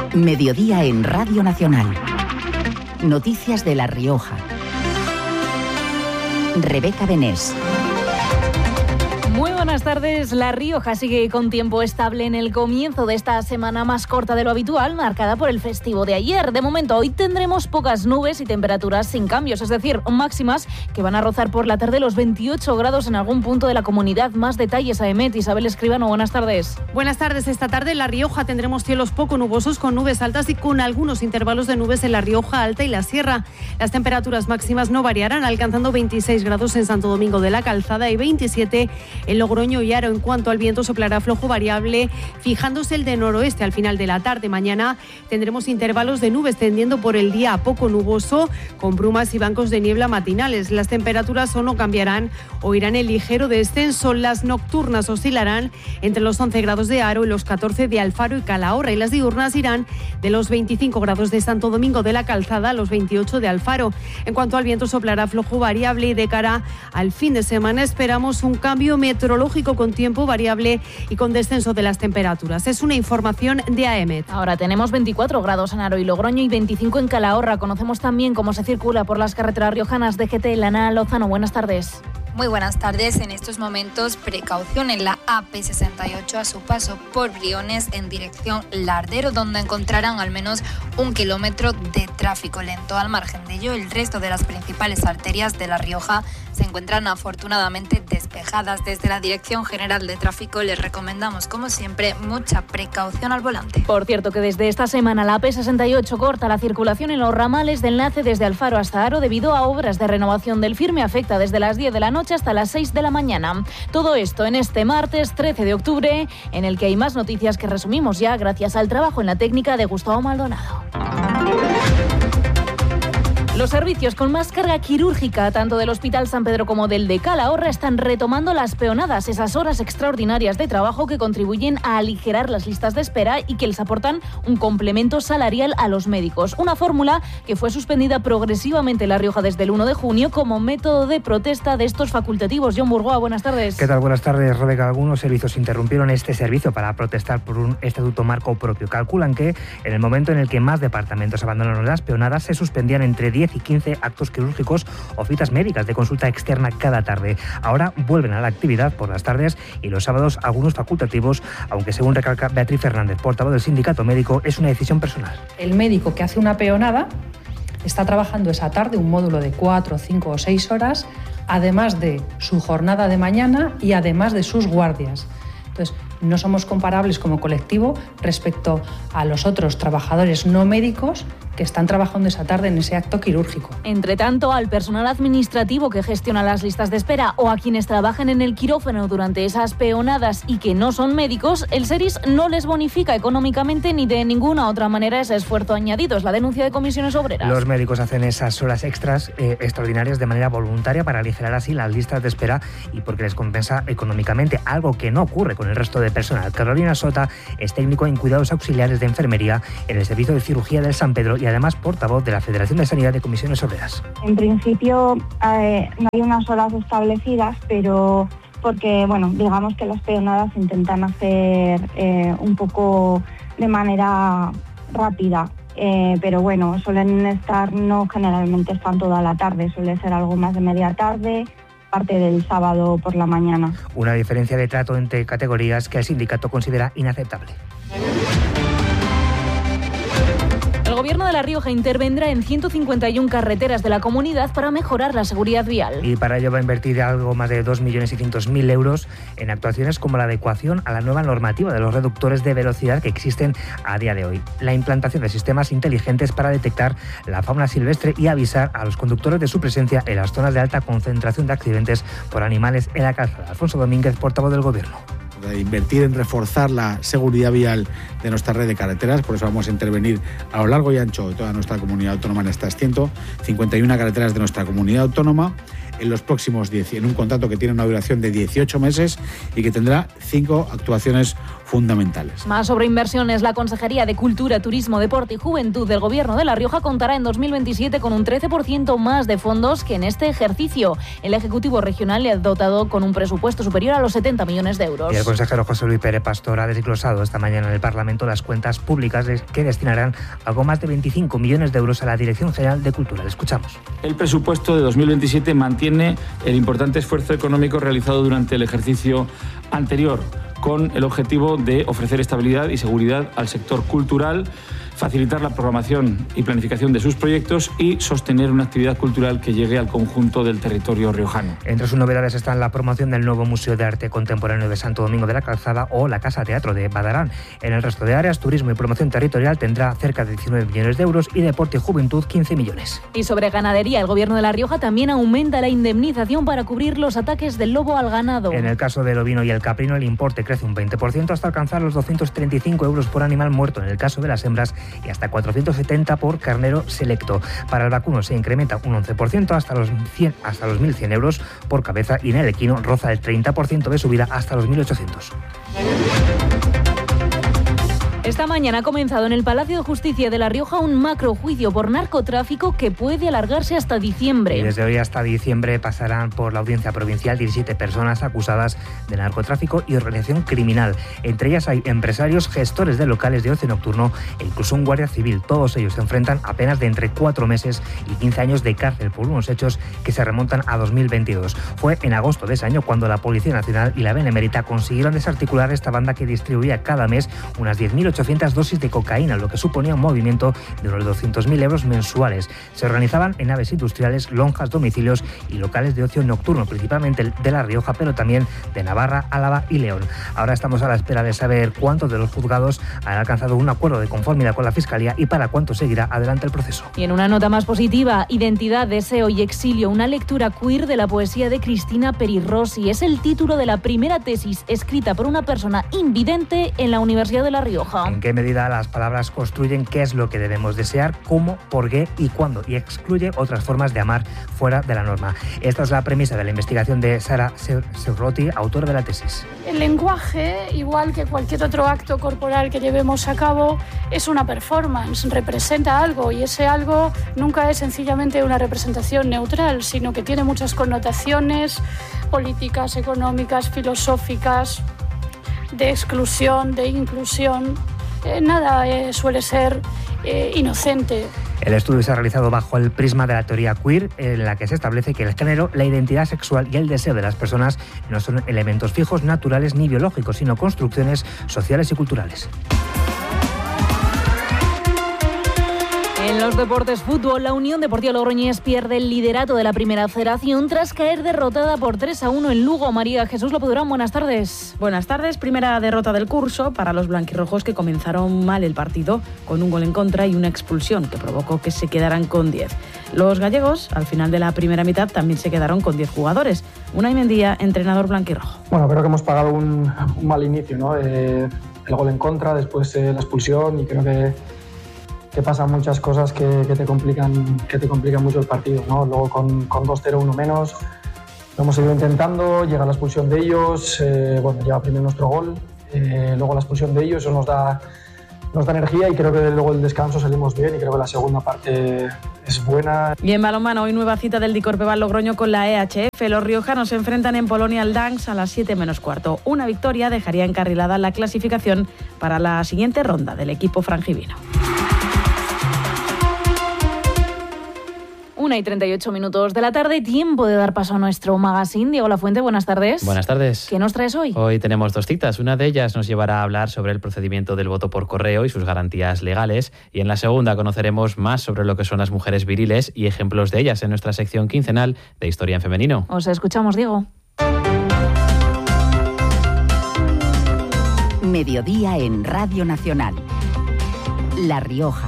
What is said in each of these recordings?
Mediodía en Radio Nacional. Noticias de La Rioja. Rebeca Benés. Muy buenas tardes. La Rioja sigue con tiempo estable en el comienzo de esta semana más corta de lo habitual, marcada por el festivo de ayer. De momento, hoy tendremos pocas nubes y temperaturas sin cambios, es decir, máximas que van a rozar por la tarde los 28 grados en algún punto de la comunidad. Más detalles a EMET. Isabel Escribano, buenas tardes. Buenas tardes. Esta tarde en La Rioja tendremos cielos poco nubosos con nubes altas y con algunos intervalos de nubes en La Rioja Alta y la Sierra. Las temperaturas máximas no variarán, alcanzando 26 grados en Santo Domingo de la Calzada y 27 en Logroño y Haro. En cuanto al viento, soplará flojo variable, fijándose el de noroeste al final de la tarde. Mañana tendremos intervalos de nubes tendiendo por el día a poco nuboso, con brumas y bancos de niebla matinales. Las temperaturas o no cambiarán o irán en ligero descenso. Las nocturnas oscilarán entre los 11 grados de Haro y los 14 de Alfaro y Calahorra, y las diurnas irán de los 25 grados de Santo Domingo de la Calzada a los 28 de Alfaro. En cuanto al viento, soplará flojo variable y de cara al fin de semana esperamos un cambio meteorológico con tiempo variable y con descenso de las temperaturas. Es una información de AEMET. Ahora tenemos 24 grados en Haro y Logroño y 25 en Calahorra. Conocemos también cómo se circula por las carreteras riojanas. DGT, Lana Lozano, buenas tardes. Muy buenas tardes. En estos momentos, precaución en la AP68 a su paso por Briones en dirección Lardero, donde encontrarán al menos 1 kilómetro de tráfico lento. Al margen de ello, el resto de las principales arterias de La Rioja se encuentran afortunadamente despejadas. Desde la Dirección General de Tráfico les recomendamos, como siempre, mucha precaución al volante. Por cierto, que desde esta semana la AP68 corta la circulación en los ramales de enlace desde Alfaro hasta Haro debido a obras de renovación del firme. Afecta desde las 10 de la noche hasta las 6 de la mañana. Todo esto en este martes 13 de octubre, en el que hay más noticias que resumimos ya gracias al trabajo en la técnica de Gustavo Maldonado. Los servicios con más carga quirúrgica, tanto del Hospital San Pedro como del de Calahorra, están retomando las peonadas, esas horas extraordinarias de trabajo que contribuyen a aligerar las listas de espera y que les aportan un complemento salarial a los médicos. Una fórmula que fue suspendida progresivamente en La Rioja desde el 1 de junio como método de protesta de estos facultativos. John Burgoa, buenas tardes. ¿Qué tal? Buenas tardes, Rebeca. Algunos servicios interrumpieron este servicio para protestar por un estatuto marco propio. Calculan que en el momento en el que más departamentos abandonaron las peonadas, se suspendían entre 10 y 15 actos quirúrgicos o citas médicas de consulta externa cada tarde. Ahora vuelven a la actividad por las tardes y los sábados algunos facultativos, aunque según recalca Beatriz Fernández, portavoz del sindicato médico, es una decisión personal. El médico que hace una peonada está trabajando esa tarde un módulo de 4, 5 o 6 horas, además de su jornada de mañana y además de sus guardias. Entonces, no somos comparables como colectivo respecto a los otros trabajadores no médicos que están trabajando esa tarde en ese acto quirúrgico. Entre tanto, al personal administrativo que gestiona las listas de espera o a quienes trabajan en el quirófano durante esas peonadas y que no son médicos, el SERIS no les bonifica económicamente ni de ninguna otra manera ese esfuerzo añadido. Es la denuncia de Comisiones Obreras. Los médicos hacen esas horas extras extraordinarias de manera voluntaria para aligerar así las listas de espera y porque les compensa económicamente, algo que no ocurre con el resto de personal. Carolina Sota es técnico en cuidados auxiliares de enfermería en el Servicio de Cirugía del San Pedro y además portavoz de la Federación de Sanidad de Comisiones Obreras. En principio no hay unas horas establecidas, pero porque, digamos que las peonadas se intentan hacer un poco de manera rápida. Pero suelen estar, no generalmente están toda la tarde, suele ser algo más de media tarde, parte del sábado por la mañana. Una diferencia de trato entre categorías que el sindicato considera inaceptable. El Gobierno de La Rioja intervendrá en 151 carreteras de la comunidad para mejorar la seguridad vial. Y para ello va a invertir algo más de 2.600.000 euros en actuaciones como la adecuación a la nueva normativa de los reductores de velocidad que existen a día de hoy, la implantación de sistemas inteligentes para detectar la fauna silvestre y avisar a los conductores de su presencia en las zonas de alta concentración de accidentes por animales en la calzada. Alfonso Domínguez, portavoz del Gobierno. De invertir en reforzar la seguridad vial de nuestra red de carreteras, por eso vamos a intervenir a lo largo y ancho de toda nuestra comunidad autónoma en estas 151 carreteras de nuestra comunidad autónoma, en los próximos 10, en un contrato que tiene una duración de 18 meses y que tendrá 5 actuaciones fundamentales. Más sobre inversiones. La Consejería de Cultura, Turismo, Deporte y Juventud del Gobierno de La Rioja contará en 2027 con un 13% más de fondos que en este ejercicio. El Ejecutivo Regional le ha dotado con un presupuesto superior a los 70 millones de euros. Y el consejero José Luis Pérez Pastor ha desglosado esta mañana en el Parlamento las cuentas públicas que destinarán algo más de 25 millones de euros a la Dirección General de Cultura. Le escuchamos. El presupuesto de 2027 mantiene el importante esfuerzo económico realizado durante el ejercicio anterior, con el objetivo de ofrecer estabilidad y seguridad al sector cultural, facilitar la programación y planificación de sus proyectos y sostener una actividad cultural que llegue al conjunto del territorio riojano. Entre sus novedades están la promoción del nuevo Museo de Arte Contemporáneo de Santo Domingo de la Calzada o la Casa Teatro de Badarán. En el resto de áreas, turismo y promoción territorial tendrá cerca de 19 millones de euros y deporte y juventud 15 millones. Y sobre ganadería, el Gobierno de La Rioja también aumenta la indemnización para cubrir los ataques del lobo al ganado. En el caso del ovino y el caprino, el importe crece un 20% hasta alcanzar los 235 euros por animal muerto en el caso de las hembras y hasta 470 por carnero selecto. Para el vacuno se incrementa un 11% hasta los 1.100 euros por cabeza y en el equino roza el 30% de subida hasta los 1.800. Esta mañana ha comenzado en el Palacio de Justicia de La Rioja un macrojuicio por narcotráfico que puede alargarse hasta diciembre. Y desde hoy hasta diciembre pasarán por la audiencia provincial 17 personas acusadas de narcotráfico y organización criminal. Entre ellas hay empresarios, gestores de locales de ocio nocturno e incluso un guardia civil. Todos ellos se enfrentan a penas de entre 4 meses y 15 años de cárcel por unos hechos que se remontan a 2022. Fue en agosto de ese año cuando la Policía Nacional y la Benemérita consiguieron desarticular esta banda que distribuía cada mes unas 10.800 dosis de cocaína, lo que suponía un movimiento de unos 200.000 euros mensuales. Se organizaban en naves industriales, lonjas, domicilios y locales de ocio nocturno, principalmente de La Rioja, pero también de Navarra, Álava y León. Ahora estamos a la espera de saber cuántos de los juzgados han alcanzado un acuerdo de conformidad con la Fiscalía y para cuánto seguirá adelante el proceso. Y en una nota más positiva, Identidad, Deseo y Exilio, una lectura queer de la poesía de Cristina Peri Rossi. Es el título de la primera tesis escrita por una persona invidente en la Universidad de La Rioja. ¿En qué medida las palabras construyen qué es lo que debemos desear, cómo, por qué y cuándo? Y excluye otras formas de amar fuera de la norma. Esta es la premisa de la investigación de Sara Serrotti, autora de la tesis. El lenguaje, igual que cualquier otro acto corporal que llevemos a cabo, es una performance, representa algo y ese algo nunca es sencillamente una representación neutral, sino que tiene muchas connotaciones políticas, económicas, filosóficas, de exclusión, de inclusión. Nada suele ser inocente. El estudio se ha realizado bajo el prisma de la teoría queer, en la que se establece que el género, la identidad sexual y el deseo de las personas no son elementos fijos, naturales ni biológicos, sino construcciones sociales y culturales. En los deportes, fútbol, la Unión Deportiva Logroñés pierde el liderato de la primera federación tras caer derrotada por 3-1 en Lugo. María Jesús Lopedurán, buenas tardes. Buenas tardes. Primera derrota del curso para los blanquirrojos, que comenzaron mal el partido con un gol en contra y una expulsión que provocó que se quedaran con 10. Los gallegos, al final de la primera mitad, también se quedaron con 10 jugadores. Unai Mendía, entrenador blanquirrojo. Bueno, creo que hemos pagado un mal inicio, ¿no? El gol en contra, después la expulsión, y creo que pasan muchas cosas que te complican mucho el partido, ¿no? Luego con 2-0, uno menos, lo hemos seguido intentando, llega la expulsión de ellos, llega primero nuestro gol, luego la expulsión de ellos, eso nos da energía, y creo que luego el descanso salimos bien, y creo que la segunda parte es buena. Y en balonmano, hoy nueva cita del Dicorpebal Logroño con la EHF. Los riojanos se enfrentan en Polonia al Dansk a las 7:15. Una victoria dejaría encarrilada la clasificación para la siguiente ronda del equipo frangivino. 1:38 de la tarde, tiempo de dar paso a nuestro magazine. Diego Lafuente, buenas tardes. Buenas tardes. ¿Qué nos traes hoy? Hoy tenemos 2 citas. Una de ellas nos llevará a hablar sobre el procedimiento del voto por correo y sus garantías legales. Y en la segunda conoceremos más sobre lo que son las mujeres viriles y ejemplos de ellas en nuestra sección quincenal de Historia en Femenino. Os escuchamos, Diego. Mediodía en Radio Nacional. La Rioja.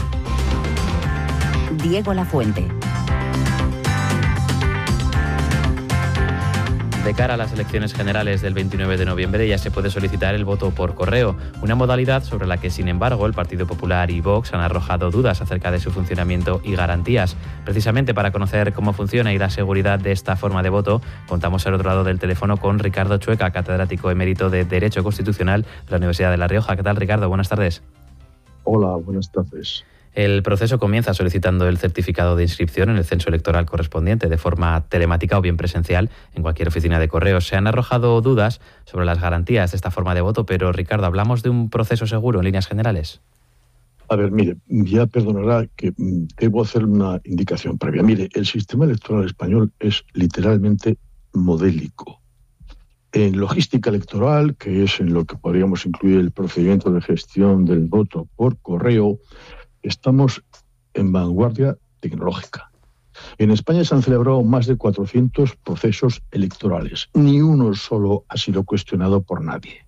Diego Lafuente. De cara a las elecciones generales del 29 de noviembre ya se puede solicitar el voto por correo, una modalidad sobre la que, sin embargo, el Partido Popular y Vox han arrojado dudas acerca de su funcionamiento y garantías. Precisamente para conocer cómo funciona y la seguridad de esta forma de voto, contamos al otro lado del teléfono con Ricardo Chueca, catedrático emérito de Derecho Constitucional de la Universidad de La Rioja. ¿Qué tal, Ricardo? Buenas tardes. Hola, buenas tardes. El proceso comienza solicitando el certificado de inscripción en el censo electoral correspondiente de forma telemática o bien presencial en cualquier oficina de correos. Se han arrojado dudas sobre las garantías de esta forma de voto, pero Ricardo, ¿hablamos de un proceso seguro en líneas generales? A ver, mire, ya perdonará que debo hacer una indicación previa. Mire, el sistema electoral español es literalmente modélico. En logística electoral, que es en lo que podríamos incluir el procedimiento de gestión del voto por correo, estamos en vanguardia tecnológica. En España se han celebrado más de 400 procesos electorales. Ni uno solo ha sido cuestionado por nadie.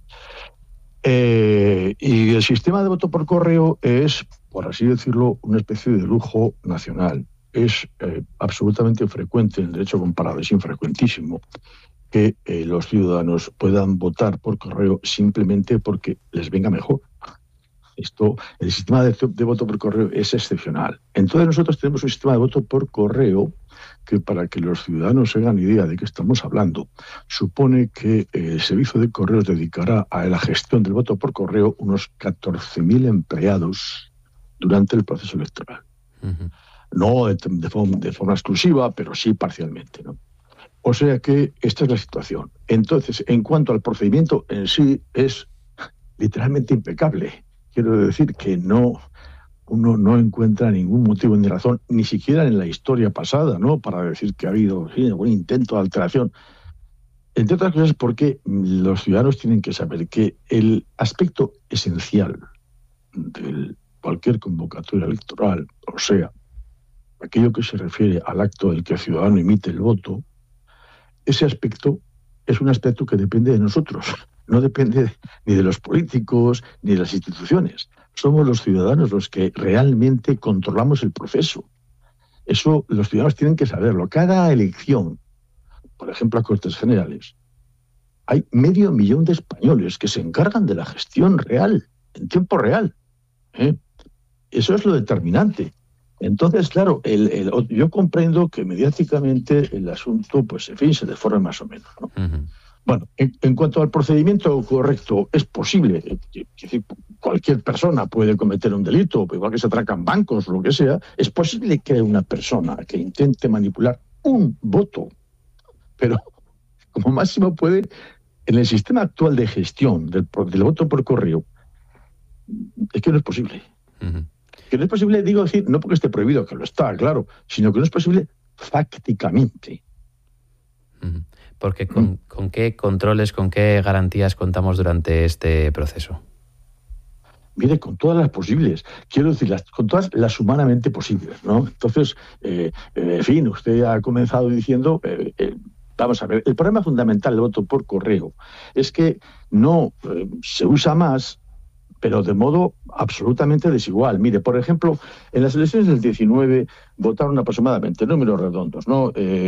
Y el sistema de voto por correo es, por así decirlo, una especie de lujo nacional. Es absolutamente frecuente en el derecho comparado, es infrecuentísimo que los ciudadanos puedan votar por correo simplemente porque les venga mejor. El sistema de voto por correo es excepcional. Entonces nosotros tenemos un sistema de voto por correo que, para que los ciudadanos se hagan idea de qué estamos hablando, supone que el servicio de correos dedicará a la gestión del voto por correo unos 14.000 empleados durante el proceso electoral. Uh-huh. No de forma exclusiva, pero sí parcialmente, ¿no? O sea que esta es la situación. Entonces, en cuanto al procedimiento en sí, es literalmente impecable. Quiero decir que uno no encuentra ningún motivo ni razón, ni siquiera en la historia pasada, ¿no?, para decir que ha habido un intento de alteración. Entre otras cosas porque los ciudadanos tienen que saber que el aspecto esencial de cualquier convocatoria electoral, o sea, aquello que se refiere al acto del que el ciudadano emite el voto, ese aspecto es un aspecto que depende de nosotros. No depende ni de los políticos ni de las instituciones. Somos los ciudadanos los que realmente controlamos el proceso. Eso los ciudadanos tienen que saberlo. Cada elección, por ejemplo a Cortes Generales, hay 500.000 de españoles que se encargan de la gestión real, en tiempo real. Eso es lo determinante. Entonces, claro, yo comprendo que mediáticamente el asunto, pues en fin, se deforme más o menos, ¿no? Uh-huh. Bueno, en cuanto al procedimiento correcto, es posible, es decir, cualquier persona puede cometer un delito, igual que se atracan bancos o lo que sea, es posible que una persona que intente manipular un voto, pero como máximo puede, en el sistema actual de gestión del voto por correo, es que no es posible. Uh-huh. Que no es posible, digo, decir, no porque esté prohibido, que lo está, claro, sino que no es posible fácticamente. Uh-huh. Porque ¿con qué controles, con qué garantías contamos durante este proceso? Mire, con todas las posibles. Quiero decir, con todas las humanamente posibles, ¿no? Entonces, en fin, usted ha comenzado diciendo, vamos a ver, el problema fundamental del voto por correo es que no se usa más, pero de modo absolutamente desigual. Mire, por ejemplo, en las elecciones del 19 votaron aproximadamente, números redondos, ¿no?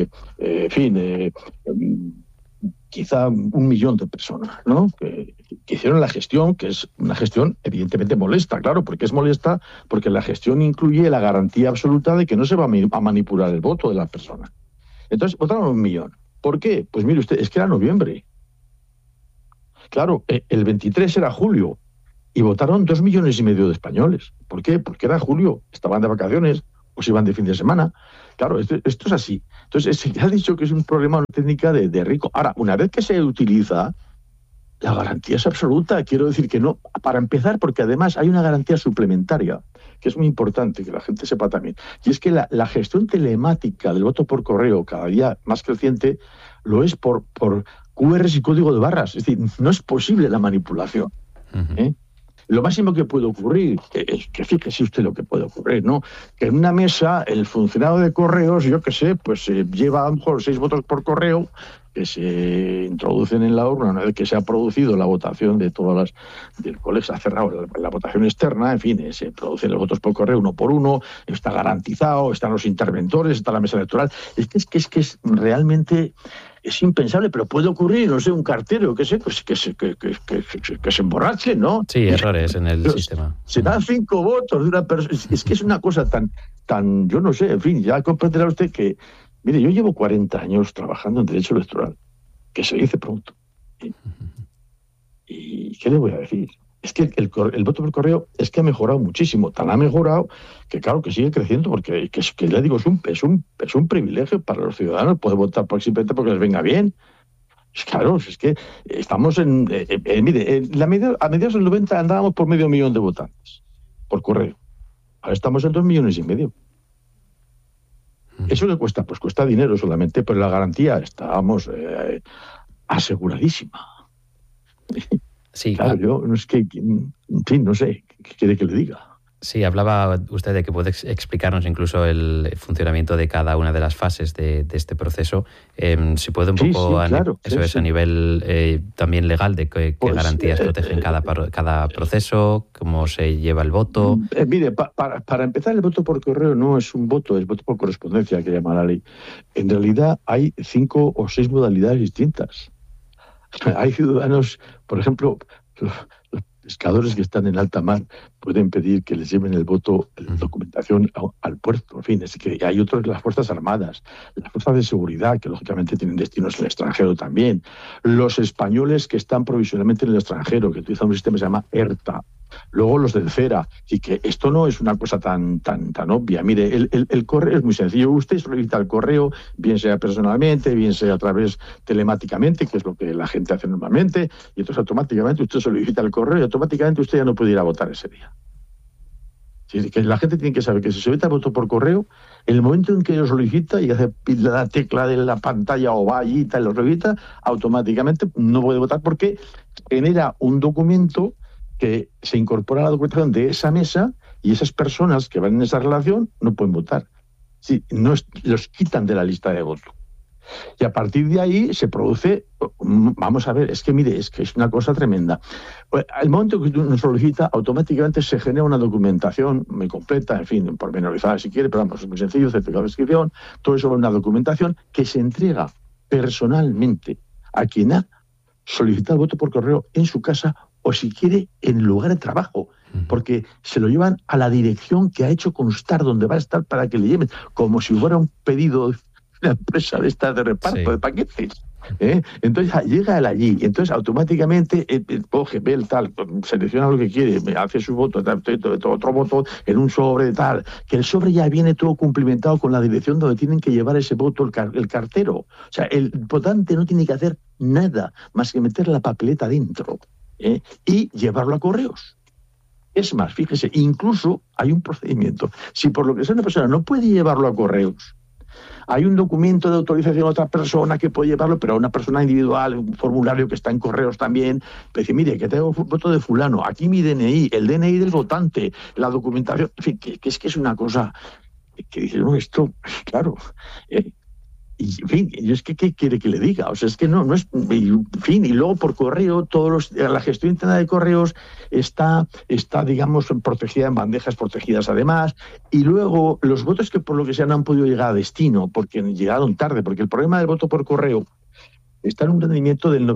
Quizá 1 millón de personas, ¿no?, que hicieron la gestión, que es una gestión evidentemente molesta, claro, porque es molesta porque la gestión incluye la garantía absoluta de que no se va a manipular el voto de la persona. Entonces, votaron 1 millón. ¿Por qué? Pues mire usted, es que era noviembre. Claro, el 23 era julio. Y votaron 2,5 millones de españoles. ¿Por qué? Porque era julio, estaban de vacaciones o se iban de fin de semana. Claro, esto es así. Entonces, se ha dicho que es un problema, una técnica de rico. Ahora, una vez que se utiliza, la garantía es absoluta. Quiero decir que no, para empezar, porque además hay una garantía suplementaria, que es muy importante que la gente sepa también. Y es que la gestión telemática del voto por correo, cada día más creciente, lo es por QRs y código de barras. Es decir, no es posible la manipulación. Uh-huh. Lo máximo que puede ocurrir, que fíjese usted lo que puede ocurrir, ¿no?, que en una mesa el funcionario de correos, yo qué sé, pues lleva a lo mejor 6 votos por correo, que se introducen en la urna una vez que se ha producido la votación de todas las del colegio, se ha cerrado la votación externa, en fin, se producen los votos por correo uno por uno, está garantizado, están los interventores, está la mesa electoral. Es que es realmente es impensable, pero puede ocurrir, no sé, un cartero que se emborrache, ¿no? Sí, errores en el sistema. Se dan 5 votos de una persona. Es que es una cosa tan, yo no sé, en fin, ya comprenderá usted que, mire, yo llevo 40 años trabajando en derecho electoral, que se dice pronto. ¿Y qué le voy a decir? Es que el voto por correo es que ha mejorado muchísimo, tan ha mejorado que claro que sigue creciendo, porque que le digo, es un privilegio para los ciudadanos poder votar simplemente porque les venga bien. Claro, es que estamos mire, a mediados del 90 andábamos por 500.000 de votantes por correo. Ahora estamos en 2,5 millones. ¿Eso le cuesta? Pues cuesta dinero solamente, pero la garantía estábamos aseguradísima. Sí, claro, yo no es que, en fin, no sé, ¿qué quiere que le diga? Sí, hablaba usted de que puede explicarnos incluso el funcionamiento de cada una de las fases de este proceso. Si puede un poco, claro, eso es a nivel también legal, de qué garantías protegen cada proceso, cómo se lleva el voto. Mire, para empezar, el voto por correo no es un voto, es voto por correspondencia, que llama la ley. En realidad hay 5 o 6 modalidades distintas. Hay ciudadanos, por ejemplo, los pescadores que están en alta mar pueden pedir que les lleven el voto, la documentación al puerto. En fin, es que hay otros, las Fuerzas Armadas, las Fuerzas de Seguridad, que lógicamente tienen destinos en el extranjero también. Los españoles que están provisionalmente en el extranjero, que utilizan un sistema que se llama ERTA. Luego los del CERA, y que esto no es una cosa tan obvia. Mire, el correo es muy sencillo. Usted solicita el correo, bien sea personalmente, bien sea a través telemáticamente, que es lo que la gente hace normalmente, y entonces automáticamente usted solicita el correo y automáticamente usted ya no puede ir a votar ese día. Sí, que la gente tiene que saber que si se solicita el voto por correo, en el momento en que lo solicita y hace la tecla de la pantalla o va allí y lo solicita, automáticamente no puede votar porque genera un documento que se incorpora a la documentación de esa mesa y esas personas que van en esa relación no pueden votar. Sí, los quitan de la lista de voto. Y a partir de ahí se produce, vamos a ver, es que mire, es que es una cosa tremenda. Al momento que uno solicita, automáticamente se genera una documentación muy completa, en fin, pormenorizada si quiere, pero vamos, es muy sencillo, certificado de inscripción, todo eso es una documentación que se entrega personalmente a quien ha solicitado el voto por correo en su casa o si quiere en el lugar de trabajo, porque se lo llevan a la dirección que ha hecho constar donde va a estar para que le lleven, como si fuera un pedido de una empresa de estas de reparto de paquetes. Entonces llega él allí, y entonces automáticamente coge, ve el tal, selecciona lo que quiere, hace su voto, otro voto en un sobre tal, que el sobre ya viene todo cumplimentado con la dirección donde tienen que llevar ese voto el cartero. O sea, el votante no tiene que hacer nada más que meter la papeleta dentro y llevarlo a correos. Es más, fíjese, incluso hay un procedimiento. Si por lo que sea una persona no puede llevarlo a correos, hay un documento de autorización a otra persona que puede llevarlo, pero a una persona individual, un formulario que está en correos también, pues dice, mire, que tengo voto de fulano, aquí mi DNI, el DNI del votante, la documentación, en fin, que es una cosa que dice, no, esto, claro, y en fin, es que ¿qué quiere que le diga? O sea, es que no es, en fin, y luego por correo, la gestión interna de correos está, digamos, protegida en bandejas protegidas además, y luego los votos que por lo que sea no han podido llegar a destino, porque llegaron tarde, porque el problema del voto por correo está en un rendimiento del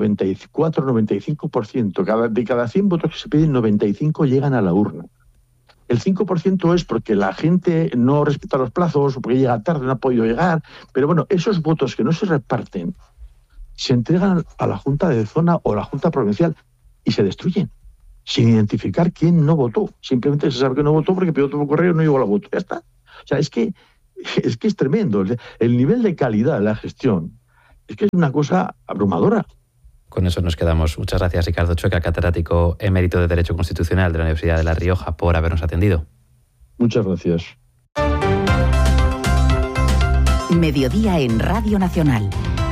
94-95%, de cada 100 votos que se piden, 95 llegan a la urna. El 5% es porque la gente no respeta los plazos, o porque llega tarde, no ha podido llegar. Pero bueno, esos votos que no se reparten se entregan a la Junta de Zona o la Junta Provincial y se destruyen, sin identificar quién no votó. Simplemente se sabe que no votó porque pidió otro correo y no llegó a la voto. Ya está. O sea, es que es tremendo. El nivel de calidad de la gestión es que es una cosa abrumadora. Con eso nos quedamos. Muchas gracias, Ricardo Chueca, catedrático emérito de Derecho Constitucional de la Universidad de La Rioja, por habernos atendido. Muchas gracias. Mediodía en Radio Nacional.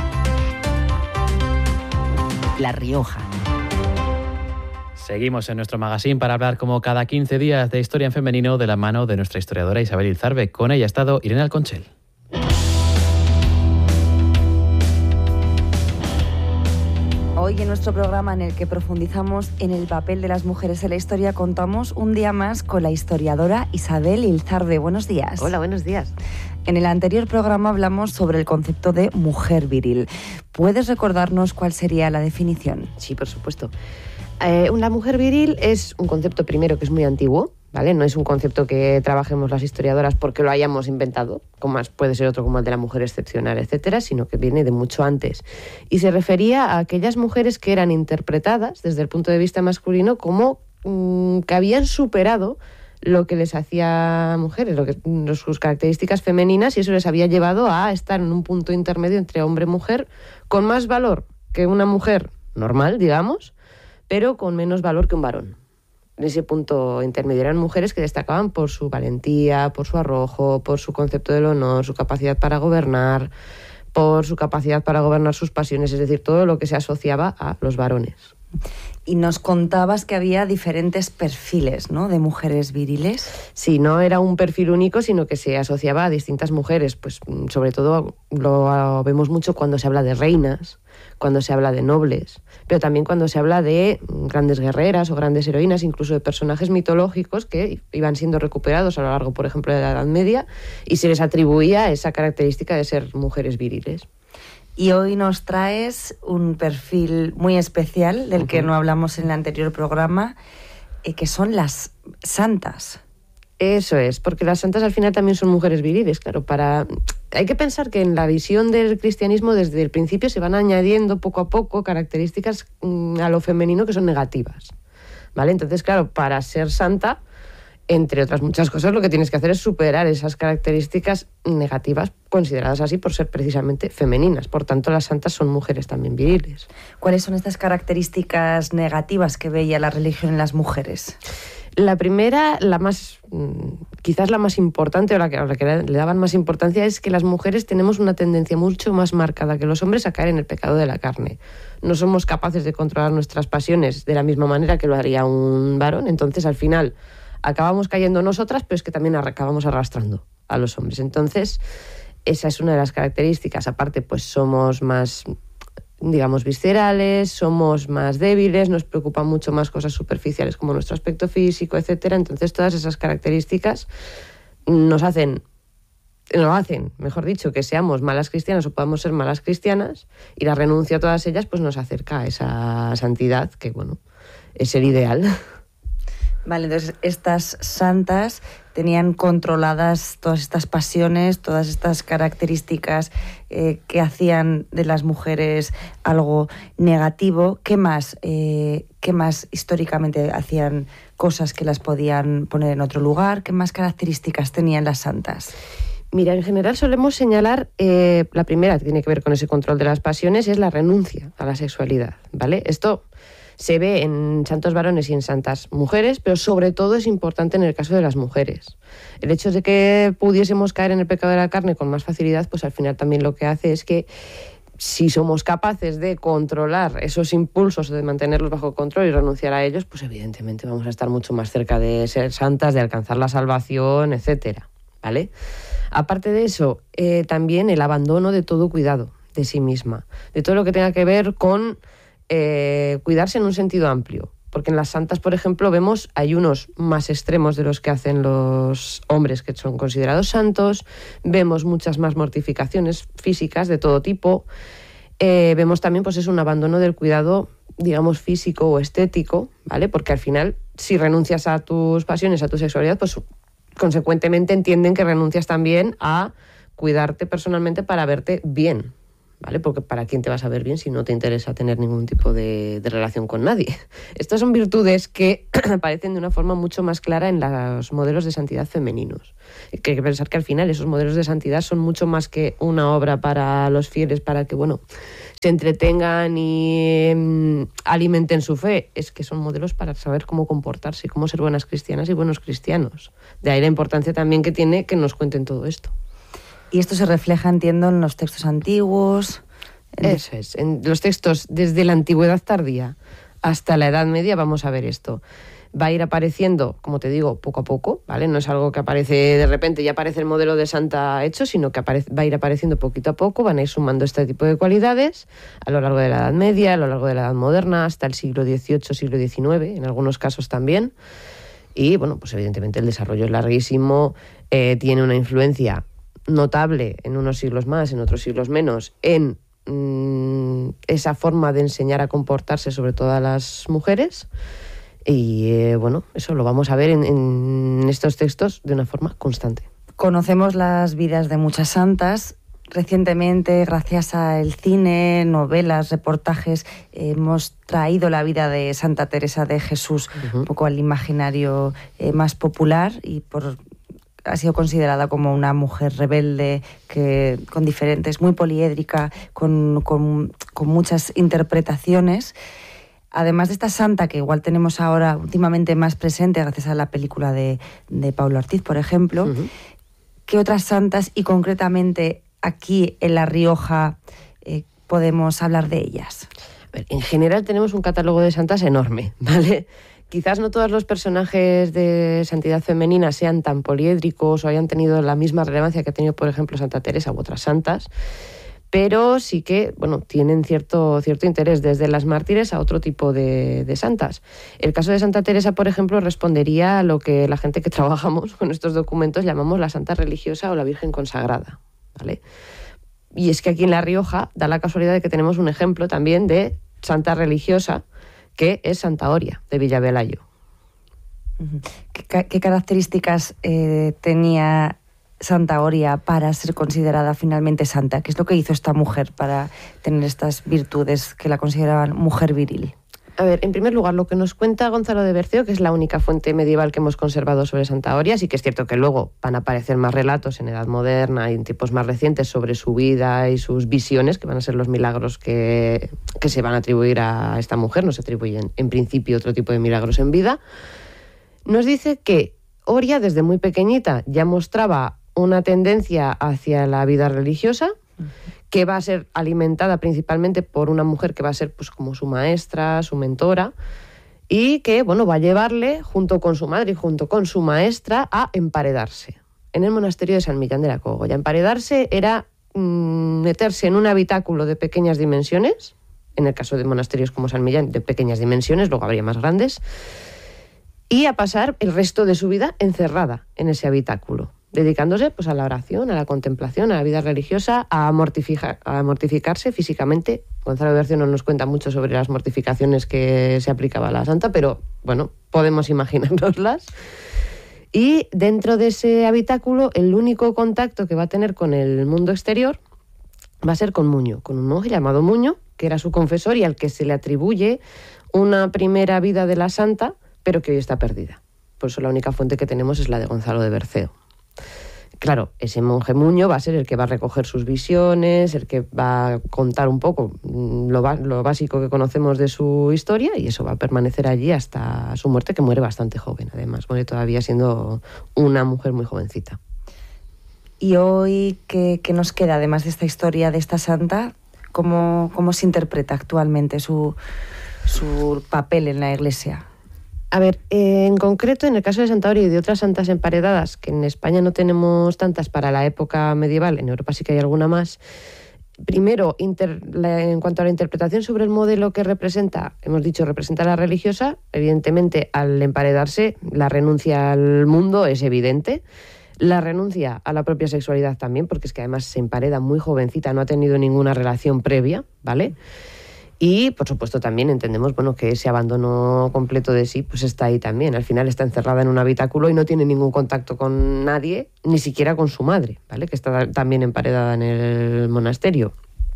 La Rioja. Seguimos en nuestro magazine para hablar como cada 15 días de historia en femenino de la mano de nuestra historiadora Isabel Ilzarbe. Con ella ha estado Irene Alconchel. Hoy en nuestro programa en el que profundizamos en el papel de las mujeres en la historia, contamos un día más con la historiadora Isabel Ilzarde. Buenos días. Hola, buenos días. En el anterior programa hablamos sobre el concepto de mujer viril. ¿Puedes recordarnos cuál sería la definición? Sí, por supuesto. Una mujer viril es un concepto primero que es muy antiguo, ¿vale? No es un concepto que trabajemos las historiadoras porque lo hayamos inventado, como puede ser otro como el de la mujer excepcional, etcétera, sino que viene de mucho antes. Y se refería a aquellas mujeres que eran interpretadas desde el punto de vista masculino como que habían superado lo que les hacía mujeres, sus características femeninas, y eso les había llevado a estar en un punto intermedio entre hombre y mujer, con más valor que una mujer normal, digamos, pero con menos valor que un varón. En ese punto intermedio eran mujeres que destacaban por su valentía, por su arrojo, por su concepto del honor, su capacidad para gobernar, por su capacidad para gobernar sus pasiones, es decir, todo lo que se asociaba a los varones. Y nos contabas que había diferentes perfiles, ¿no?, de mujeres viriles. Sí, no era un perfil único, sino que se asociaba a distintas mujeres. Pues sobre todo lo vemos mucho cuando se habla de reinas, cuando se habla de nobles, pero también cuando se habla de grandes guerreras o grandes heroínas, incluso de personajes mitológicos que iban siendo recuperados a lo largo, por ejemplo, de la Edad Media, y se les atribuía esa característica de ser mujeres viriles. Y hoy nos traes un perfil muy especial del que no hablamos en el anterior programa, que son las santas. Eso es, porque las santas al final también son mujeres viriles, claro. Hay que pensar que en la visión del cristianismo desde el principio se van añadiendo poco a poco características a lo femenino que son negativas, ¿vale? Entonces, claro, para ser santa, entre otras muchas cosas, lo que tienes que hacer es superar esas características negativas consideradas así por ser precisamente femeninas. Por tanto, las santas son mujeres también viriles. ¿Cuáles son estas características negativas que veía la religión en las mujeres? La primera, quizás la más importante, o la que le daban más importancia, es que las mujeres tenemos una tendencia mucho más marcada que los hombres a caer en el pecado de la carne. No somos capaces de controlar nuestras pasiones de la misma manera que lo haría un varón, entonces al final acabamos cayendo nosotras, pero es que también acabamos arrastrando a los hombres. Entonces, esa es una de las características. Aparte, pues somos más, digamos, viscerales, somos más débiles, nos preocupan mucho más cosas superficiales como nuestro aspecto físico, etcétera. Entonces, todas esas características nos hacen, mejor dicho, que seamos malas cristianas o podamos ser malas cristianas, y la renuncia a todas ellas pues nos acerca a esa santidad que, bueno, es el ideal. Vale, entonces estas santas tenían controladas todas estas pasiones, todas estas características que hacían de las mujeres algo negativo. ¿Qué más históricamente hacían cosas que las podían poner en otro lugar? ¿Qué más características tenían las santas? Mira, en general solemos señalar, la primera que tiene que ver con ese control de las pasiones es la renuncia a la sexualidad, ¿vale? Esto se ve en santos varones y en santas mujeres, pero sobre todo es importante en el caso de las mujeres. El hecho de que pudiésemos caer en el pecado de la carne con más facilidad, pues al final también lo que hace es que si somos capaces de controlar esos impulsos, de mantenerlos bajo control y renunciar a ellos, pues evidentemente vamos a estar mucho más cerca de ser santas, de alcanzar la salvación, etcétera, ¿vale? Aparte de eso, también el abandono de todo cuidado de sí misma, de todo lo que tenga que ver con cuidarse en un sentido amplio, porque en las santas, por ejemplo, vemos ayunos más extremos de los que hacen los hombres que son considerados santos, vemos muchas más mortificaciones físicas de todo tipo, vemos también pues es un abandono del cuidado, digamos, físico o estético, ¿vale? Porque al final, si renuncias a tus pasiones, a tu sexualidad, pues consecuentemente entienden que renuncias también a cuidarte personalmente para verte bien, ¿vale? Porque ¿para quién te vas a ver bien si no te interesa tener ningún tipo de relación con nadie? Estas son virtudes que aparecen de una forma mucho más clara en los modelos de santidad femeninos. Que hay que pensar que al final esos modelos de santidad son mucho más que una obra para los fieles, para que, bueno, se entretengan y alimenten su fe. Es que son modelos para saber cómo comportarse, cómo ser buenas cristianas y buenos cristianos. De ahí la importancia también que tiene que nos cuenten todo esto. Y esto se refleja, entiendo, en los textos antiguos. Eso es, en los textos desde la antigüedad tardía hasta la Edad Media vamos a ver esto. va a ir apareciendo, como te digo, poco a poco, ¿vale? No es algo que aparece de repente, ya aparece el modelo de santa hecho, sino que va a ir apareciendo poquito a poco, van a ir sumando este tipo de cualidades a lo largo de la Edad Media, a lo largo de la Edad Moderna, hasta el siglo XVIII, siglo XIX, en algunos casos también. Y, bueno, pues evidentemente el desarrollo es larguísimo, tiene una influencia notable en unos siglos más, en otros siglos menos, en esa forma de enseñar a comportarse sobre todo a las mujeres. Y bueno, eso lo vamos a ver en estos textos de una forma constante. Conocemos las vidas de muchas santas. Recientemente, gracias al cine, novelas, reportajes, hemos traído la vida de Santa Teresa de Jesús un poco al imaginario más popular y ha sido considerada como una mujer rebelde, con diferentes, muy poliédrica, con muchas interpretaciones. Además de esta santa que igual tenemos ahora últimamente más presente gracias a la película de Pablo Ortiz, por ejemplo, ¿qué otras santas y concretamente aquí en La Rioja podemos hablar de ellas? A ver, en general tenemos un catálogo de santas enorme, ¿vale? Quizás no todos los personajes de santidad femenina sean tan poliédricos o hayan tenido la misma relevancia que ha tenido, por ejemplo, Santa Teresa u otras santas, pero sí que, bueno, tienen cierto interés, desde las mártires a otro tipo de santas. El caso de Santa Teresa, por ejemplo, respondería a lo que la gente que trabajamos con estos documentos llamamos la santa religiosa o la Virgen consagrada, ¿vale? Y es que aquí en La Rioja da la casualidad de que tenemos un ejemplo también de santa religiosa, que es Santa Oria, de Villavelayo. ¿Qué características tenía Santa Oria para ser considerada finalmente santa? ¿Qué es lo que hizo esta mujer para tener estas virtudes que la consideraban mujer viril? A ver, en primer lugar, lo que nos cuenta Gonzalo de Berceo, que es la única fuente medieval que hemos conservado sobre Santa Oria, sí que es cierto que luego van a aparecer más relatos en Edad Moderna y en tiempos más recientes sobre su vida y sus visiones, que van a ser los milagros que se van a atribuir a esta mujer. No se atribuyen en principio otro tipo de milagros en vida. Nos dice que Oria desde muy pequeñita ya mostraba una tendencia hacia la vida religiosa, que va a ser alimentada principalmente por una mujer que va a ser pues como su maestra, su mentora, y que, bueno, va a llevarle, junto con su madre y junto con su maestra, a emparedarse en el monasterio de San Millán de la Cogolla. Emparedarse era meterse en un habitáculo de pequeñas dimensiones, en el caso de monasterios como San Millán, de pequeñas dimensiones, luego habría más grandes, y a pasar el resto de su vida encerrada en ese habitáculo, dedicándose pues a la oración, a la contemplación, a la vida religiosa, a mortificarse físicamente. Gonzalo de Berceo no nos cuenta mucho sobre las mortificaciones que se aplicaba a la santa, pero bueno, podemos imaginárnoslas. Y dentro de ese habitáculo, el único contacto que va a tener con el mundo exterior va a ser con Muño, con un monje llamado Muño, que era su confesor y al que se le atribuye una primera vida de la santa, pero que hoy está perdida. Por eso la única fuente que tenemos es la de Gonzalo de Berceo. Claro, ese monje Muño va a ser el que va a recoger sus visiones, el que va a contar un poco lo básico que conocemos de su historia, y eso va a permanecer allí hasta su muerte, que muere bastante joven, además, muere todavía siendo una mujer muy jovencita. Y hoy, ¿qué nos queda, además de esta historia de esta santa? ¿Cómo se interpreta actualmente su papel en la Iglesia? A ver, en concreto, en el caso de Santa Oria y de otras santas emparedadas, que en España no tenemos tantas para la época medieval, en Europa sí que hay alguna más. Primero, en cuanto a la interpretación sobre el modelo que representa, hemos dicho, representa a la religiosa. Evidentemente, al emparedarse, la renuncia al mundo es evidente. La renuncia a la propia sexualidad también, porque es que además se empareda muy jovencita, no ha tenido ninguna relación previa, ¿vale? Y, por supuesto, también entendemos, bueno, que ese abandono completo de sí pues está ahí también. Al final está encerrada en un habitáculo y no tiene ningún contacto con nadie, ni siquiera con su madre, ¿vale? Que está también emparedada en el monasterio.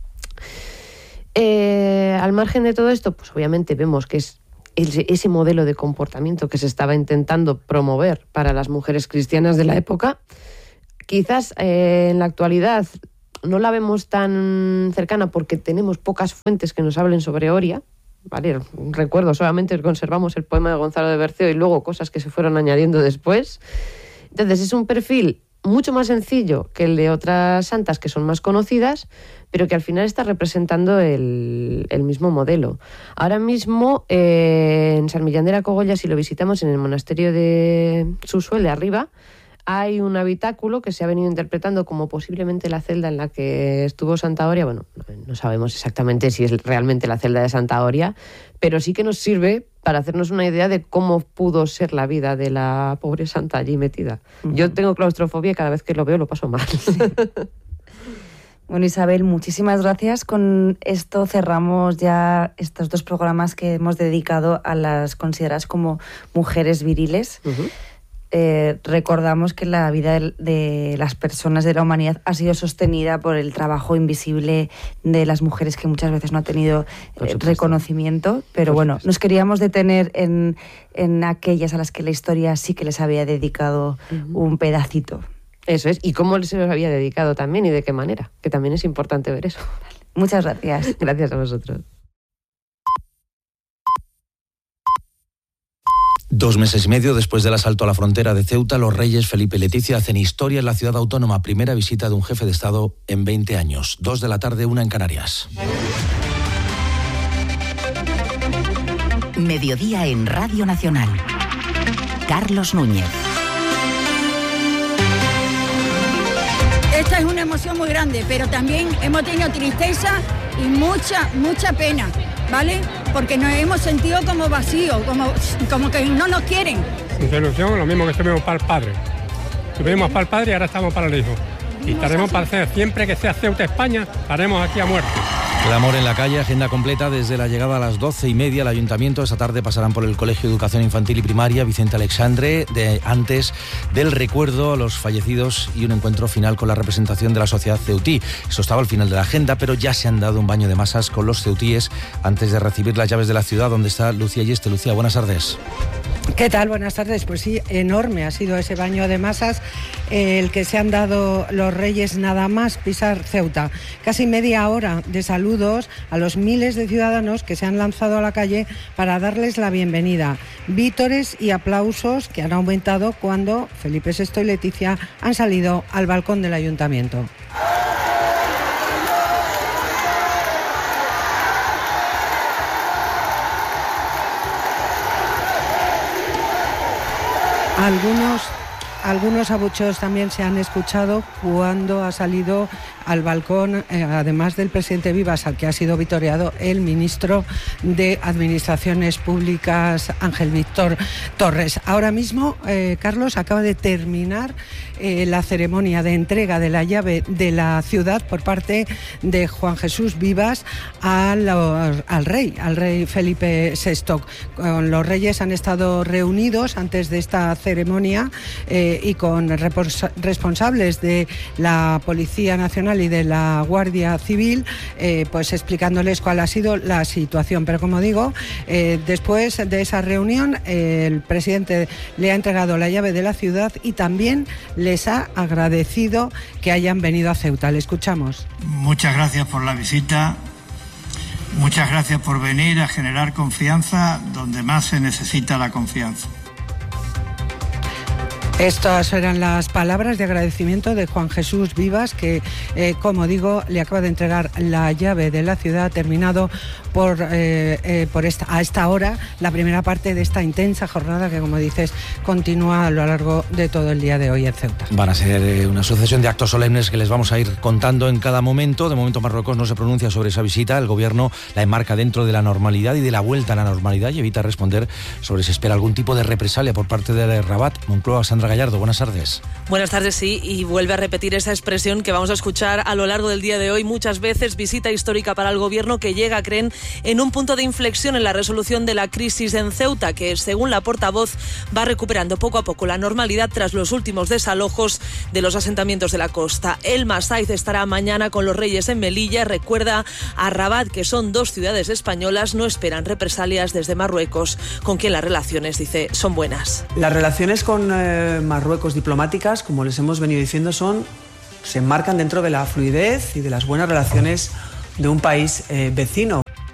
Al margen de todo esto, pues obviamente vemos que es ese modelo de comportamiento que se estaba intentando promover para las mujeres cristianas de la época. Quizás en la actualidad no la vemos tan cercana porque tenemos pocas fuentes que nos hablen sobre Oria, ¿vale? Recuerdo, solamente conservamos el poema de Gonzalo de Berceo y luego cosas que se fueron añadiendo después. Entonces es un perfil mucho más sencillo que el de otras santas que son más conocidas, pero que al final está representando el mismo modelo. Ahora mismo en San Millán de la Cogolla, si lo visitamos en el monasterio de Susuel de arriba, hay un habitáculo que se ha venido interpretando como posiblemente la celda en la que estuvo Santa Oria. Bueno, no sabemos exactamente si es realmente la celda de Santa Oria, pero sí que nos sirve para hacernos una idea de cómo pudo ser la vida de la pobre santa allí metida. Yo tengo claustrofobia y cada vez que lo veo lo paso mal. Sí. Bueno, Isabel, muchísimas gracias. Con esto cerramos ya estos 2 programas que hemos dedicado a las consideradas como mujeres viriles. Recordamos que la vida de las personas de la humanidad ha sido sostenida por el trabajo invisible de las mujeres, que muchas veces no ha tenido reconocimiento, pero bueno, nos queríamos detener en aquellas a las que la historia sí que les había dedicado un pedacito. Eso es, y cómo se los había dedicado también y de qué manera, que también es importante ver eso. Muchas gracias. Gracias a vosotros. 2 meses y medio después del asalto a la frontera de Ceuta, los reyes Felipe y Leticia hacen historia en la ciudad autónoma. Primera visita de un jefe de Estado en 20 años. 2 de la tarde, 1 en Canarias. Mediodía en Radio Nacional. Carlos Núñez. Esta es una emoción muy grande, pero también hemos tenido tristeza y mucha pena, ¿vale? Porque nos hemos sentido como vacíos, como que no nos quieren. Nuestra ilusión, lo mismo que estuvimos para el padre. Estuvimos para el padre y ahora estamos para el hijo. Y estaremos para hacer, siempre que sea Ceuta, España, estaremos aquí a muerte. Clamor en la calle, agenda completa desde la llegada a las 12:30 al Ayuntamiento. Esta tarde pasarán por el Colegio de Educación Infantil y Primaria Vicente Alexandre, antes del recuerdo a los fallecidos y un encuentro final con la representación de la sociedad ceutí. Eso estaba al final de la agenda, pero ya se han dado un baño de masas con los ceutíes antes de recibir las llaves de la ciudad, donde está Lucía Yeste. Lucía, buenas tardes. ¿Qué tal? Buenas tardes. Pues sí, enorme ha sido ese baño de masas el que se han dado los reyes nada más pisar Ceuta. Casi media hora de saludos a los miles de ciudadanos que se han lanzado a la calle para darles la bienvenida. Vítores y aplausos que han aumentado cuando Felipe VI y Leticia han salido al balcón del Ayuntamiento. Algunos abucheos también se han escuchado cuando ha salido al balcón, además del presidente Vivas, al que ha sido vitoreado el ministro de Administraciones Públicas, Ángel Víctor Torres. Ahora mismo, Carlos, acaba de terminar la ceremonia de entrega de la llave de la ciudad por parte de Juan Jesús Vivas al rey Felipe VI. Los reyes han estado reunidos antes de esta ceremonia y con responsables de la Policía Nacional y de la Guardia Civil, pues explicándoles cuál ha sido la situación. Pero como digo, después de esa reunión, el presidente le ha entregado la llave de la ciudad y también les ha agradecido que hayan venido a Ceuta. Le escuchamos. Muchas gracias por la visita. Muchas gracias por venir a generar confianza donde más se necesita la confianza. Estas eran las palabras de agradecimiento de Juan Jesús Vivas, que, como digo, le acaba de entregar la llave de la ciudad. Ha terminado a esta hora la primera parte de esta intensa jornada que, como dices, continúa a lo largo de todo el día de hoy en Ceuta. Van a ser una sucesión de actos solemnes que les vamos a ir contando en cada momento. De momento Marruecos no se pronuncia sobre esa visita. El gobierno la enmarca dentro de la normalidad y de la vuelta a la normalidad y evita responder sobre si espera algún tipo de represalia por parte de Rabat. Moncloa, Sandra Gallardo, buenas tardes. Buenas tardes, sí, y vuelve a repetir esa expresión que vamos a escuchar a lo largo del día de hoy muchas veces. Visita histórica para el gobierno que llega, creen, en un punto de inflexión en la resolución de la crisis en Ceuta, que según la portavoz va recuperando poco a poco la normalidad tras los últimos desalojos de los asentamientos de la costa. Elma Saiz estará mañana con los reyes en Melilla. Recuerda a Rabat que son 2 ciudades españolas, no esperan represalias desde Marruecos, con quien las relaciones, dice, son buenas. Las relaciones con Marruecos diplomáticas, como les hemos venido diciendo, se enmarcan dentro de la fluidez y de las buenas relaciones de un país vecino.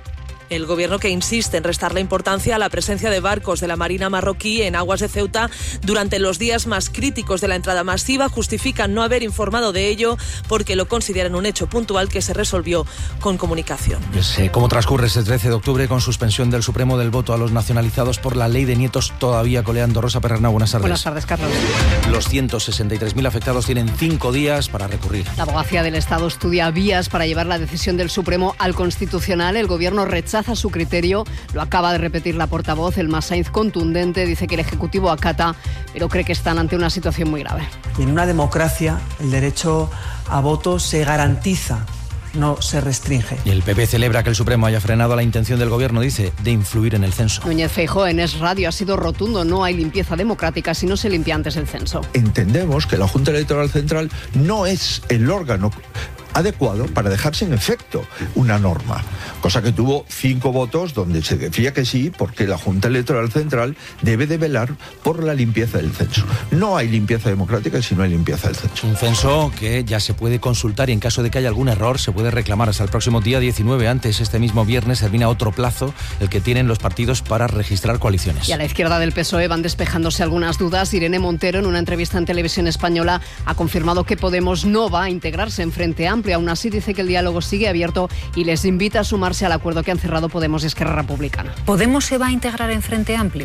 El gobierno que insiste en restarle importancia a la presencia de barcos de la Marina marroquí en aguas de Ceuta durante los días más críticos de la entrada masiva justifican no haber informado de ello porque lo consideran un hecho puntual que se resolvió con comunicación. ¿Cómo transcurre este 13 de octubre con suspensión del Supremo del voto a los nacionalizados por la ley de nietos todavía coleando? Rosa Perrernau, buenas tardes. Buenas tardes, Carlos. Los 163.000 afectados tienen 5 días para recurrir. La Abogacía del Estado estudia vías para llevar la decisión del Supremo al Constitucional. El Gobierno rechaza su criterio. Lo acaba de repetir la portavoz, Elma Sainz, contundente. Dice que el Ejecutivo acata, pero cree que están ante una situación muy grave. Y en una democracia el derecho a voto se garantiza, no se restringe. Y el PP celebra que el Supremo haya frenado la intención del Gobierno, dice, de influir en el censo. Núñez Feijóo en Es Radio ha sido rotundo. No hay limpieza democrática si no se limpia antes el censo. Entendemos que la Junta Electoral Central no es el órgano adecuado para dejar sin efecto una norma, cosa que tuvo 5 votos donde se decía que sí, porque la Junta Electoral Central debe de velar por la limpieza del censo. No hay limpieza democrática si no hay limpieza del censo. Un censo que ya se puede consultar y en caso de que haya algún error se puede reclamar hasta el próximo día 19. Antes, este mismo viernes, termina otro plazo, el que tienen los partidos para registrar coaliciones. Y a la izquierda del PSOE van despejándose algunas dudas. Irene Montero, en una entrevista en Televisión Española, ha confirmado que Podemos no va a integrarse en Frente Amplio. Aún así, dice que el diálogo sigue abierto y les invita a sumarse al acuerdo que han cerrado Podemos y Esquerra Republicana. ¿Podemos se va a integrar en Frente Amplio?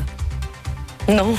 No.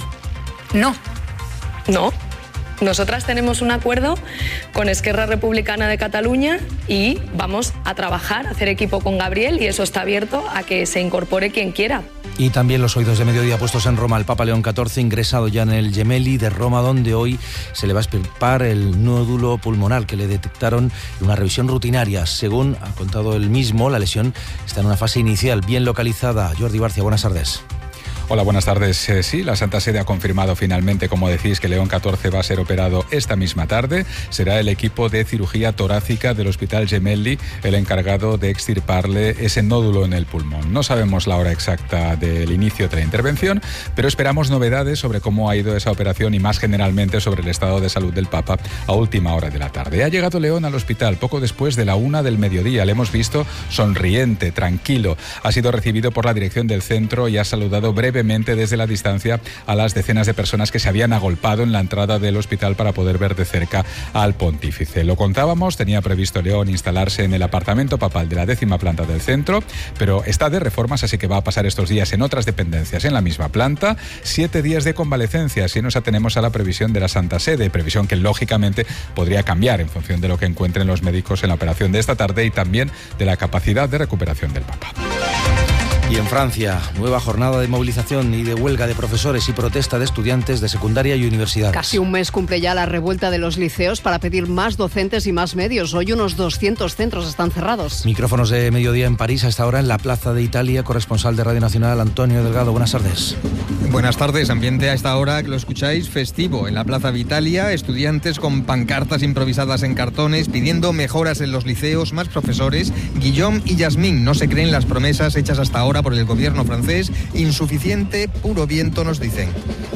No. No. Nosotras tenemos un acuerdo con Esquerra Republicana de Cataluña y vamos a trabajar, a hacer equipo con Gabriel, y eso está abierto a que se incorpore quien quiera. Y también los oídos de mediodía puestos en Roma. El Papa León XIV ingresado ya en el Gemelli de Roma, donde hoy se le va a extirpar el nódulo pulmonar que le detectaron en una revisión rutinaria. Según ha contado él mismo, la lesión está en una fase inicial bien localizada. Jordi Barcia, buenas tardes. Hola, buenas tardes. Sí, la Santa Sede ha confirmado finalmente, como decís, que León XIV va a ser operado esta misma tarde. Será el equipo de cirugía torácica del Hospital Gemelli el encargado de extirparle ese nódulo en el pulmón. No sabemos la hora exacta del inicio de la intervención, pero esperamos novedades sobre cómo ha ido esa operación y más generalmente sobre el estado de salud del Papa a última hora de la tarde. Ha llegado León al hospital poco después de la 1 del mediodía. Le hemos visto sonriente, tranquilo. Ha sido recibido por la dirección del centro y ha saludado brevemente desde la distancia a las decenas de personas que se habían agolpado en la entrada del hospital para poder ver de cerca al pontífice. Lo contábamos, tenía previsto León instalarse en el apartamento papal de la 10ª planta del centro, pero está de reformas, así que va a pasar estos días en otras dependencias en la misma planta. 7 días de convalecencia, si nos atenemos a la previsión de la Santa Sede, previsión que lógicamente podría cambiar en función de lo que encuentren los médicos en la operación de esta tarde y también de la capacidad de recuperación del Papa. Y en Francia, nueva jornada de movilización y de huelga de profesores y protesta de estudiantes de secundaria y universidades. Casi un mes cumple ya la revuelta de los liceos para pedir más docentes y más medios. Hoy unos 200 centros están cerrados. Micrófonos de mediodía en París, hasta ahora en la Plaza de Italia. Corresponsal de Radio Nacional, Antonio Delgado. Buenas tardes. Buenas tardes. Ambiente a esta hora que lo escucháis festivo. En la Plaza de Italia, estudiantes con pancartas improvisadas en cartones pidiendo mejoras en los liceos, más profesores. Guillaume y Yasmín no se creen las promesas hechas hasta ahora por el gobierno francés. Insuficiente, puro viento, nos dicen.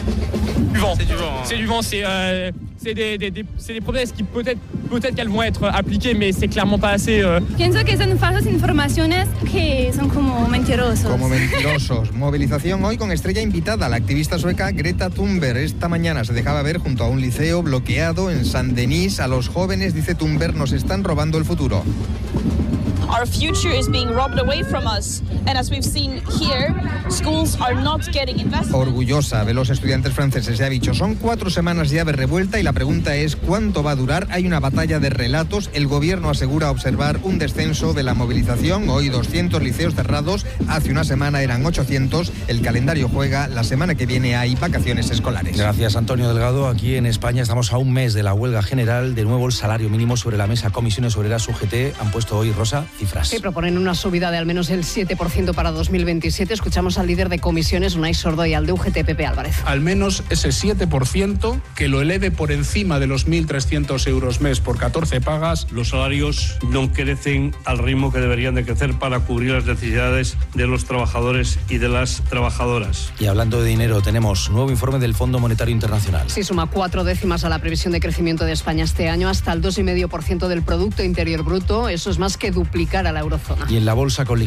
C'est du vent, c'est des promesses qui peut-être qu'elles vont être appliquées, mais c'est clairement pas assez. Pienso que son falsas informaciones que son como mentirosos. Como mentirosos. Movilización hoy con estrella invitada, la activista sueca Greta Thunberg. Esta mañana se dejaba ver junto a un liceo bloqueado en Saint-Denis. A los jóvenes, dice Thunberg, nos están robando el futuro. Our future is being robbed away from us, and as we've seen here, schools are not getting invested. Orgullosa de los estudiantes franceses, ya ha dicho, son 4 semanas ya de revuelta y la pregunta es ¿cuánto va a durar? Hay una batalla de relatos. El gobierno asegura observar un descenso de la movilización. Hoy 200 liceos cerrados, hace una semana eran 800. El calendario juega, la semana que viene hay vacaciones escolares. Gracias, Antonio Delgado. Aquí en España estamos a un mes de la huelga general. De nuevo el salario mínimo sobre la mesa. Comisiones Obreras UGT han puesto hoy, Rosa, cifras. Sí, proponen una subida de al menos el 7% para 2027. Escuchamos al líder de comisiones, Unai Sordo, y al de UGT, Pepe Álvarez. Al menos ese 7% que lo eleve por encima de los 1.300 euros mes por 14 pagas. Los salarios no crecen al ritmo que deberían de crecer para cubrir las necesidades de los trabajadores y de las trabajadoras. Y hablando de dinero, tenemos nuevo informe del Fondo Monetario Internacional. Sí, suma 4 décimas a la previsión de crecimiento de España este año, hasta el 2,5% del Producto Interior Bruto. Eso es más que duplicar a la eurozona. Y en la bolsa con